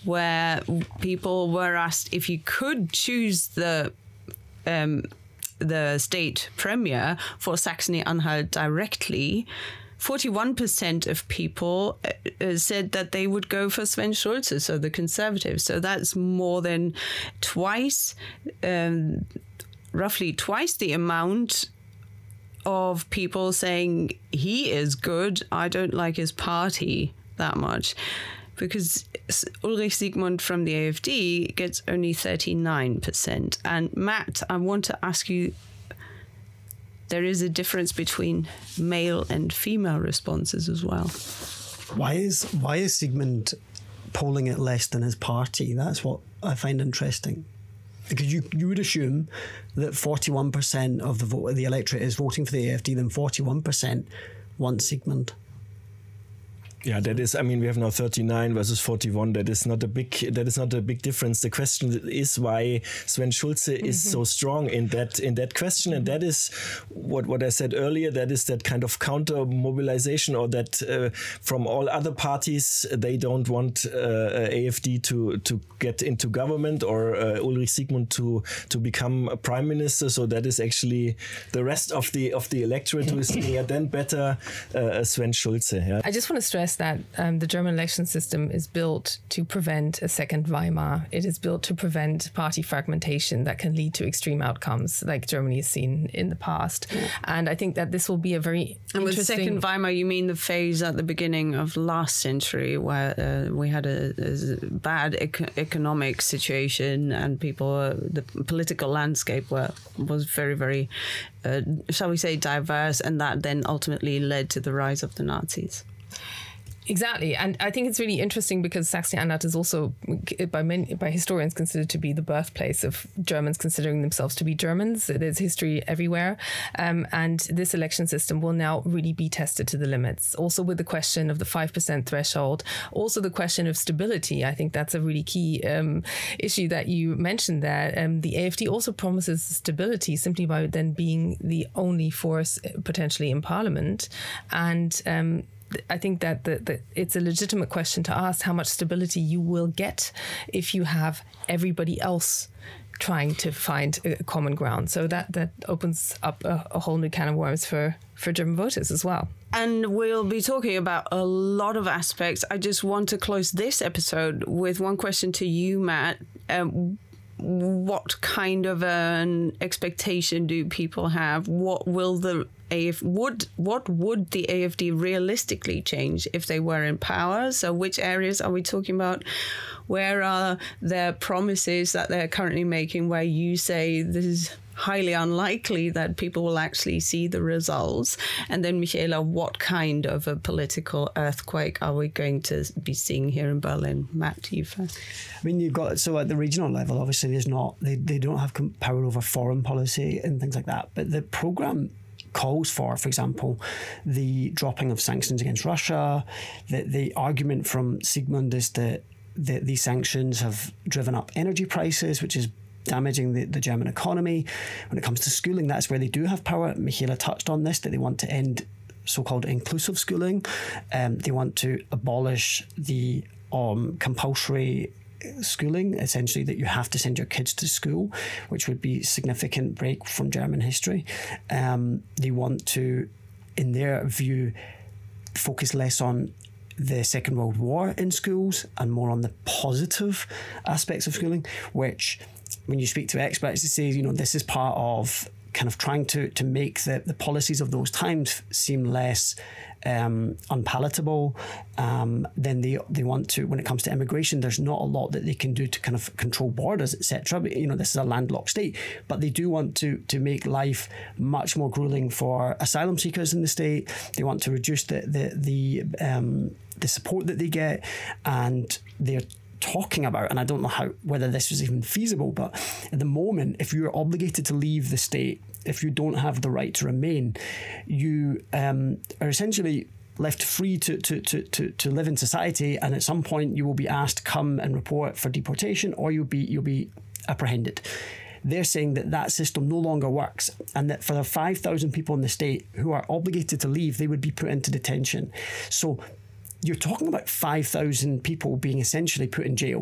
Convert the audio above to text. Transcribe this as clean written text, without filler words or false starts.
where people were asked if you could choose the state premier for Saxony-Anhalt directly, 41% of people said that they would go for Sven Schulze, so the Conservatives. So that's more than twice, roughly twice the amount of people saying he is good. I don't like his party that much. Because Ulrich Siegmund from the AfD gets only 39%. And Matt, I want to ask you, there is a difference between male and female responses as well. Why is Siegmund polling it less than his party? That's what I find interesting. Because you would assume that 41% of the electorate is voting for the AfD, then 41% want Siegmund. Yeah, that is. I mean, we have now 39 versus 41. That is not a big difference. The question is why Sven Schulze is so strong in that question, and that is what I said earlier. That is that kind of counter mobilization, or that from all other parties they don't want AfD to get into government, or Ulrich Siegmund to become a prime minister. So that is actually the rest of the electorate who is saying, yeah, then better Sven Schulze. Yeah. I just want to stress that the German election system is built to prevent a second Weimar. It is built to prevent party fragmentation that can lead to extreme outcomes like Germany has seen in the past. And I think that this will be a very And with interesting... second Weimar, you mean the phase at the beginning of last century where we had a bad economic situation and the political landscape was very, very, shall we say, diverse, and that then ultimately led to the rise of the Nazis. Exactly. And I think it's really interesting because Saxony-Anhalt is also by historians considered to be the birthplace of Germans considering themselves to be Germans. There's history everywhere. And this election system will now really be tested to the limits. Also with the question of the 5% threshold, also the question of stability. I think that's a really key issue that you mentioned there. The AfD also promises stability simply by then being the only force potentially in parliament. And I think that it's a legitimate question to ask how much stability you will get if you have everybody else trying to find a common ground. So that opens up a whole new can of worms for German voters as well. And we'll be talking about a lot of aspects. I just want to close this episode with one question to you, Matt. What kind of an expectation do people have? What will what would the AfD realistically change if they were in power? So which areas are we talking about? Where are their promises that they're currently making where you say this is highly unlikely that people will actually see the results? And then, Michaela, what kind of a political earthquake are we going to be seeing here in Berlin? Matt, you first. I mean, you've got, so at the regional level, obviously they don't have power over foreign policy and things like that. But the programme calls for example, the dropping of sanctions against Russia. The argument from Siegmund is that these sanctions have driven up energy prices, which is damaging the German economy. When it comes to schooling, that's where they do have power. Michaela touched on this, that they want to end so-called inclusive schooling. They want to abolish the compulsory schooling, essentially that you have to send your kids to school, which would be a significant break from German history. They want to, in their view, focus less on the Second World War in schools and more on the positive aspects of schooling, which when you speak to experts, they say, this is part of kind of trying to make the policies of those times seem less unpalatable. Then they want to, when it comes to immigration, there's not a lot that they can do to kind of control borders, etc. This is a landlocked state, but they do want to make life much more grueling for asylum seekers in the state. They want to reduce the support that they get, and they're talking about, and I don't know whether this was even feasible, but at the moment, if you're obligated to leave the state, if you don't have the right to remain, you are essentially left free to live in society, and at some point you will be asked come and report for deportation, or you'll be apprehended. They're saying that system no longer works, and that for the 5,000 people in the state who are obligated to leave, they would be put into detention. So you're talking about 5,000 people being essentially put in jail.